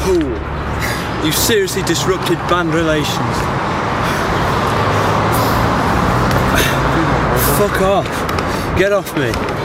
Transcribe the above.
cool. You've seriously disrupted band relations. Fuck off. Get off me.